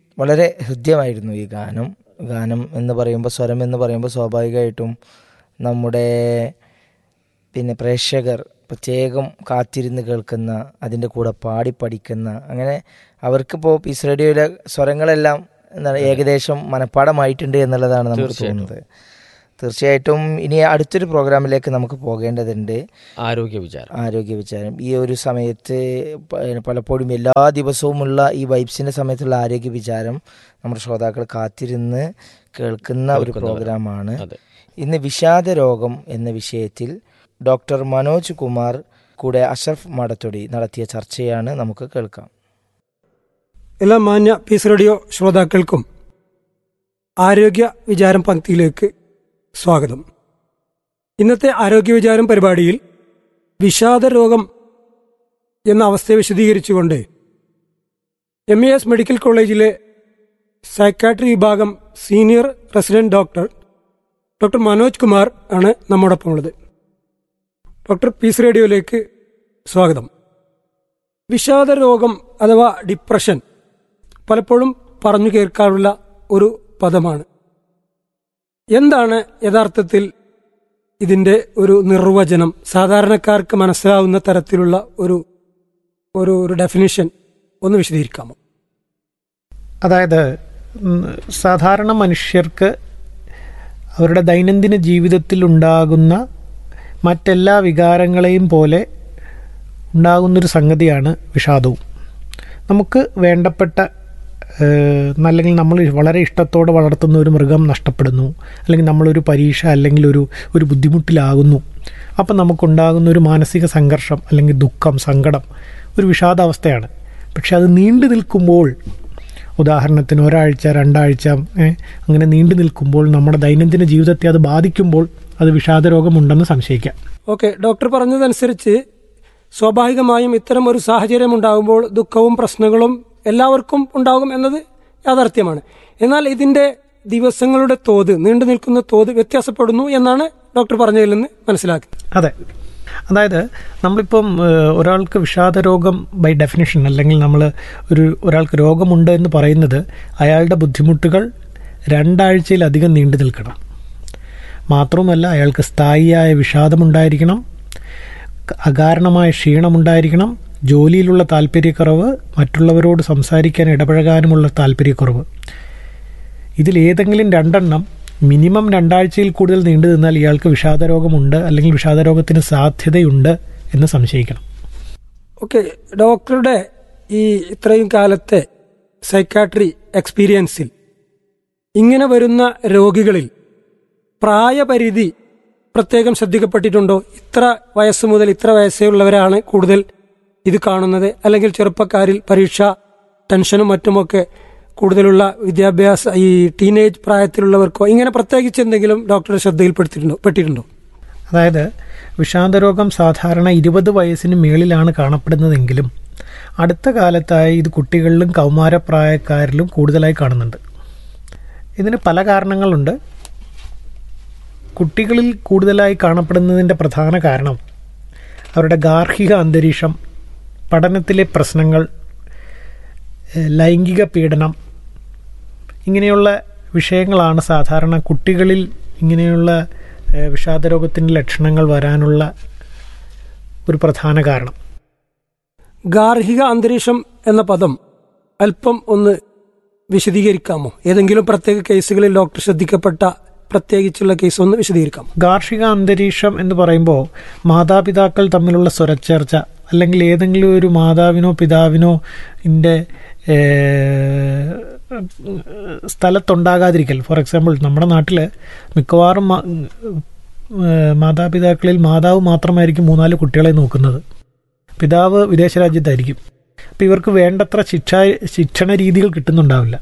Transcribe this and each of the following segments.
വളരെ ഹൃദ്യമായിരുന്നു ഈ ഗാനം എന്ന് പറയുമ്പോൾ, സ്വരം എന്ന് പറയുമ്പോൾ സ്വാഭാവികമായിട്ടും നമ്മുടെ പ്രേക്ഷകർ പ്രത്യേകം കാത്തിരുന്ന് കേൾക്കുന്ന, അതിൻ്റെ കൂടെ പാടി പഠിക്കുന്ന, അങ്ങനെ അവർക്കിപ്പോൾ പീസ് റേഡിയോയിലെ സ്വരങ്ങളെല്ലാം ഏകദേശം മനഃപ്പാടമായിട്ടുണ്ട് എന്നുള്ളതാണ് നമുക്ക് തോന്നുന്നത്. തീർച്ചയായിട്ടും ഇനി അടുത്തൊരു പ്രോഗ്രാമിലേക്ക് നമുക്ക് പോകേണ്ടതുണ്ട്. ആരോഗ്യ വിചാരം. ഈ ഒരു സമയത്ത് പലപ്പോഴും എല്ലാ ദിവസവുമുള്ള ഈ വൈബ്സിൻ്റെ സമയത്തുള്ള ആരോഗ്യ വിചാരം നമ്മുടെ ശ്രോതാക്കൾ കാത്തിരുന്ന് കേൾക്കുന്ന ഒരു പ്രോഗ്രാമാണ്. ഇന്ന് വിഷാദ രോഗം എന്ന വിഷയത്തിൽ ഡോക്ടർ മനോജ് കുമാർ കൂടെ അഷ്റഫ് മാടത്തൊടി നടത്തിയ ചർച്ചയാണ് നമുക്ക് കേൾക്കാം. എല്ലാ മാന്യ പീസ് റേഡിയോ ശ്രോതാക്കൾക്കും ആരോഗ്യ വിചാരം പങ്ക്തിയിലേക്ക് സ്വാഗതം. ഇന്നത്തെ ആരോഗ്യ വിചാരം പരിപാടിയിൽ വിഷാദ രോഗം എന്ന അവസ്ഥയെ വിശദീകരിച്ചുകൊണ്ട് MES മെഡിക്കൽ കോളേജിലെ സൈക്കാട്രി വിഭാഗം senior resident doctor Manoj Kumar ആണ് നമ്മോടൊപ്പം ഉള്ളത്. ഡോക്ടർ പീസ് റേഡിയോയിലേക്ക് സ്വാഗതം. വിഷാദ രോഗം അഥവാ ഡിപ്രഷൻ പലപ്പോഴും പറഞ്ഞു കേൾക്കാറുള്ള ഒരു പദമാണ്. എന്താണ് യഥാർത്ഥത്തിൽ ഇതിൻ്റെ ഒരു നിർവചനം? സാധാരണക്കാർക്ക് മനസ്സിലാവുന്ന തരത്തിലുള്ള ഒരു ഡെഫിനിഷൻ ഒന്ന് വിശദീകരിക്കാമോ? അതായത് സാധാരണ മനുഷ്യർക്ക് അവരുടെ ദൈനംദിന ജീവിതത്തിൽ ഉണ്ടാകുന്ന മറ്റെല്ലാ വികാരങ്ങളെയും പോലെ ഉണ്ടാകുന്നൊരു സംഗതിയാണ് വിഷാദവും. നമുക്ക് വേണ്ടപ്പെട്ട അല്ലെങ്കിൽ നമ്മൾ വളരെ ഇഷ്ടത്തോടെ വളർത്തുന്ന ഒരു മൃഗം നഷ്ടപ്പെടുന്നു, അല്ലെങ്കിൽ നമ്മളൊരു പരീക്ഷ അല്ലെങ്കിൽ ഒരു ബുദ്ധിമുട്ടിലാകുന്നു. അപ്പം നമുക്കുണ്ടാകുന്ന ഒരു മാനസിക സംഘർഷം അല്ലെങ്കിൽ ദുഃഖം, സങ്കടം ഒരു വിഷാദാവസ്ഥയാണ്. പക്ഷെ അത് നീണ്ടു നിൽക്കുമ്പോൾ, ഉദാഹരണത്തിന് ഒരാഴ്ച 2 ആഴ്ച അങ്ങനെ നീണ്ടു നിൽക്കുമ്പോൾ, നമ്മുടെ ദൈനംദിന ജീവിതത്തെ അത് ബാധിക്കുമ്പോൾ അത് വിഷാദ രോഗമുണ്ടെന്ന് സംശയിക്കാം. ഓക്കെ, ഡോക്ടർ പറഞ്ഞതനുസരിച്ച് സ്വാഭാവികമായും ഇത്തരം ഒരു സാഹചര്യം ഉണ്ടാകുമ്പോൾ ദുഃഖവും പ്രശ്നങ്ങളും എല്ലാവർക്കും ഉണ്ടാകും എന്നത് യാഥാർത്ഥ്യമാണ്. എന്നാൽ ഇതിന്റെ ദിവസങ്ങളുടെ തോത്, നീണ്ടു നിൽക്കുന്ന തോത് വ്യത്യാസപ്പെടുന്നു എന്നാണ് ഡോക്ടർ പറഞ്ഞതിൽ നിന്ന് മനസ്സിലാക്കി. അതെ, അതായത് നമ്മളിപ്പം ഒരാൾക്ക് വിഷാദ രോഗം ബൈ ഡെഫിനിഷൻ, അല്ലെങ്കിൽ നമ്മൾ ഒരാൾക്ക് രോഗമുണ്ട് എന്ന് പറയുന്നത് അയാളുടെ ബുദ്ധിമുട്ടുകൾ 2 ആഴ്ചയിലധികം നീണ്ടു നിൽക്കണം. മാത്രവുമല്ല, അയാൾക്ക് സ്ഥായിയായ വിഷാദമുണ്ടായിരിക്കണം, അകാരണമായ ക്ഷീണമുണ്ടായിരിക്കണം, ജോലിയിലുള്ള താല്പര്യക്കുറവ്, മറ്റുള്ളവരോട് സംസാരിക്കാൻ ഇടപഴകാനുമുള്ള താല്പര്യക്കുറവ്. ഇതിലേതെങ്കിലും 2 മിനിമം 2 ആഴ്ചയിൽ കൂടുതൽ നീണ്ടു നിന്നാൽ ഇയാൾക്ക് വിഷാദരോഗമുണ്ട് അല്ലെങ്കിൽ വിഷാദരോഗത്തിന് സാധ്യതയുണ്ട് എന്ന് സംശയിക്കണം. ഓക്കെ, ഡോക്ടറുടെ ഈ ഇത്രയും കാലത്തെ സൈക്കാട്രി എക്സ്പീരിയൻസിൽ ഇങ്ങനെ വരുന്ന രോഗികളിൽ പ്രായപരിധി പ്രത്യേകം ശ്രദ്ധിക്കപ്പെട്ടിട്ടുണ്ടോ? ഇത്ര വയസ്സ് മുതൽ ഇത്ര വയസ്സുള്ളവരാണ് കൂടുതൽ ഇത് കാണുന്നത്, അല്ലെങ്കിൽ ചെറുപ്പക്കാരിൽ പരീക്ഷ ടെൻഷനും മറ്റുമൊക്കെ കൂടുതലുള്ള വിദ്യാഭ്യാസ ഈ ടീനേജ് പ്രായത്തിലുള്ളവർക്കോ ഇങ്ങനെ പ്രത്യേകിച്ച് എന്തെങ്കിലും ഡോക്ടറുടെ ശ്രദ്ധയിൽപ്പെട്ടിട്ടുണ്ടോ? അതായത് വിഷാദരോഗം സാധാരണ 20 വയസ്സിന് മേളിലാണ് കാണപ്പെടുന്നതെങ്കിലും അടുത്ത കാലത്തായി ഇത് കുട്ടികളിലും കൗമാരപ്രായക്കാരിലും കൂടുതലായി കാണുന്നുണ്ട്. ഇതിന് പല കാരണങ്ങളുണ്ട്. കുട്ടികളിൽ കൂടുതലായി കാണപ്പെടുന്നതിൻ്റെ പ്രധാന കാരണം അവരുടെ ഗാർഹിക അന്തരീക്ഷം, പഠനത്തിലെ പ്രശ്നങ്ങൾ, ലൈംഗിക പീഡനം, ഇങ്ങനെയുള്ള വിഷയങ്ങളാണ് സാധാരണ കുട്ടികളിൽ ഇങ്ങനെയുള്ള വിഷാദരോഗത്തിൻ്റെ ലക്ഷണങ്ങൾ വരാനുള്ള ഒരു പ്രധാന കാരണം. ഗാർഹിക അന്തരീക്ഷം എന്ന പദം അല്പം ഒന്ന് വിശദീകരിക്കാമോ? ഏതെങ്കിലും പ്രത്യേക കേസുകളിൽ ഡോക്ടർ ശ്രദ്ധിക്കപ്പെട്ട പ്രത്യേകിച്ചുള്ള കേസ് ഒന്ന് വിശദീകരിക്കാം. ഗാർഹിക അന്തരീക്ഷം എന്ന് പറയുമ്പോൾ മാതാപിതാക്കൾ തമ്മിലുള്ള സ്വരച്ചേർച്ച, അല്ലെങ്കിൽ ഏതെങ്കിലും ഒരു മാതാവിനോ പിതാവിനോ സ്ഥലത്തുണ്ടാകാതിരിക്കൽ. ഫോർ എക്സാമ്പിൾ, നമ്മുടെ നാട്ടിൽ മിക്കവാറും മാതാപിതാക്കളിൽ മാതാവ് മാത്രമായിരിക്കും 3-4 കുട്ടികളെ നോക്കുന്നത്, പിതാവ് വിദേശ രാജ്യത്തായിരിക്കും. അപ്പം ഇവർക്ക് വേണ്ടത്ര ശിക്ഷണ രീതികൾ കിട്ടുന്നുണ്ടാവില്ല.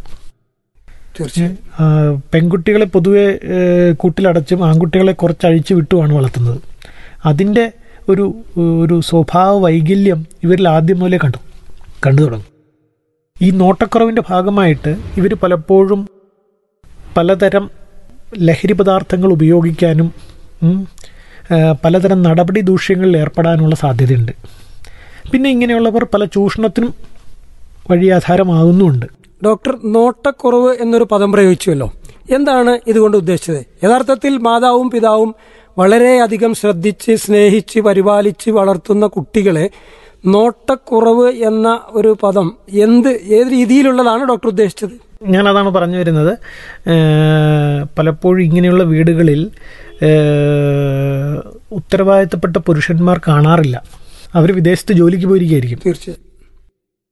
പെൺകുട്ടികളെ പൊതുവെ കൂട്ടിലടച്ചും ആൺകുട്ടികളെ കുറച്ചഴിച്ചു വിട്ടുമാണ് വളർത്തുന്നത്. അതിൻ്റെ ഒരു സ്വഭാവ വൈകല്യം ഇവരിൽ ആദ്യം മുതലേ കണ്ടു തുടങ്ങും. ഈ നോട്ടക്കുറവിൻ്റെ ഭാഗമായിട്ട് ഇവർ പലപ്പോഴും പലതരം ലഹരി പദാർത്ഥങ്ങൾ ഉപയോഗിക്കാനും പലതരം നടപടി ദൂഷ്യങ്ങളിൽ ഏർപ്പെടാനുള്ള സാധ്യതയുണ്ട്. പിന്നെ ഇങ്ങനെയുള്ളവർ പല ചൂഷണത്തിനും വഴിയാധാരമാകുന്നുമുണ്ട്. ഡോക്ടർ നോട്ടക്കുറവ് എന്നൊരു പദം പ്രയോഗിച്ചുവല്ലോ, എന്താണ് ഇതുകൊണ്ട് ഉദ്ദേശിച്ചത്? യഥാർത്ഥത്തിൽ മാതാവും പിതാവും വളരെയധികം ശ്രദ്ധിച്ച് സ്നേഹിച്ച് പരിപാലിച്ച് വളർത്തുന്ന കുട്ടികളെ നോട്ടക്കുറവ് എന്ന ഒരു പദം ഏത് രീതിയിലുള്ളതാണ് ഡോക്ടർ ഉദ്ദേശിച്ചത്? ഞാനതാണ് പറഞ്ഞു വരുന്നത്. പലപ്പോഴും ഇങ്ങനെയുള്ള വീടുകളിൽ ഉത്തരവാദിത്തപ്പെട്ട പുരുഷന്മാർ കാണാറില്ല. അവർ വിദേശത്ത് ജോലിക്ക് പോയിരിക്കുകയായിരിക്കും. തീർച്ചയായും